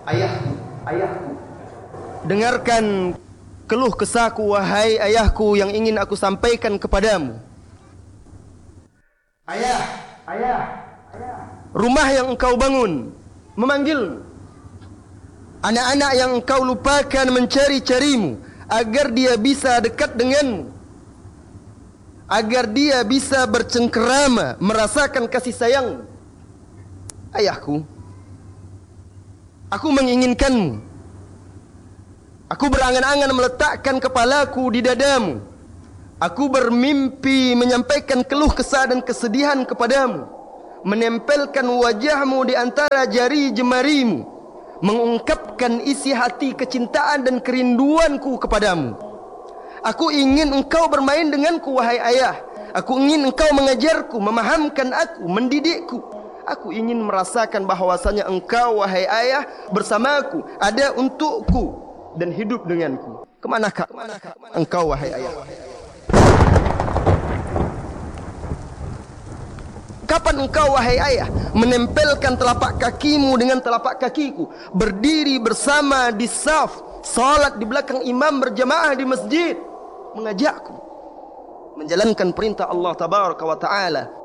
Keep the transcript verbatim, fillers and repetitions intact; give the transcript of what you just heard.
Ayahku, ayahku, dengarkan keluh kesahku, wahai ayahku, yang ingin aku sampaikan kepadamu. Ayah, ayah, ayah. Rumah yang engkau bangun memanggilmu. Anak-anak yang engkau lupakan mencari-carimu agar dia bisa dekat denganmu, agar dia bisa bercengkerama, merasakan kasih sayangmu. Ayahku, aku menginginkanmu. Aku berangan-angan meletakkan kepalaku di dadamu. Aku bermimpi menyampaikan keluh kesah dan kesedihan kepadamu, menempelkan wajahmu di antara jari jemarimu, mengungkapkan isi hati kecintaan dan kerinduanku kepadamu. Aku ingin engkau bermain denganku, wahai ayah. Aku ingin engkau mengajarku, memahamkan aku, mendidikku. Aku ingin merasakan bahwasanya engkau, wahai ayah, bersamaku, ada untukku dan hidup denganku. Kemanakah engkau, wahai ayah? Kapan engkau, wahai ayah, menempelkan telapak kakimu dengan telapak kakiku, berdiri bersama di saf, salat di belakang imam berjamaah di masjid, mengajakku menjalankan perintah Allah tabaraka wa taala?